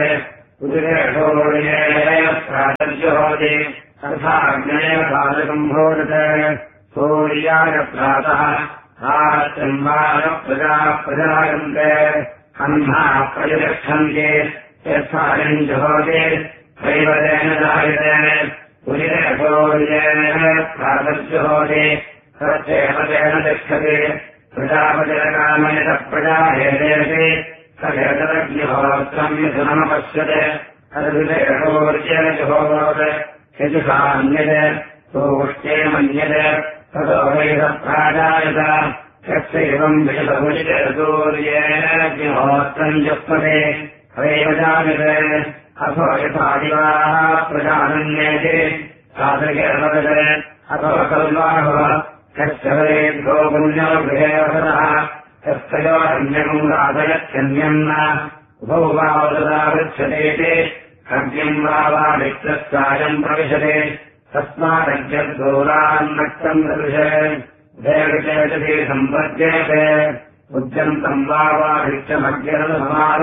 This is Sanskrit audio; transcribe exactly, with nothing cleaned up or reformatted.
उदिरेषोर्येयप्रातर्जुहोति अर्थाग्नेयकालकम्भोदते सूर्याय प्रातः आचम्बानप्रजाः प्रजायन्ते हन्नाः प्रतिरक्षन्ते यत्सायम् जुहोति दैवतेन जायते उदिरेषोर्येण प्रातर्जुहोति तच्चेमतेन तिष्ठति प्रजापतिरकामयत प्रजाहेतेति तदेतदग्निहोत्रम् मिथुनमपश्यते तद्विदेशोर्जेन जुहोत् यजुषान्यते सोष्टे मन्यते ततो वैदप्राजायत यस्यैवम् विशदमुचितसूर्येणाग्निहोत्रम् जुह्वते तदेव जायते अथो यथादिवाः प्रजानन्येति साधकेर्वदते अथो कल्वाहः यस्य वरेभ्यो पुण्यो गृहे वसतः यस्तयोरन्यकम् राधयत्यन्यम् न उभौ वावदता पृच्छतेति अग्निम् वा वा वित्तस्सायम् प्रविशते तस्मादग्निर्दूरान्नक्तम् दृशे उभयविचेतति सम्पद्येते उद्यन्तम् वा वा वित्तमग्निर्समानम्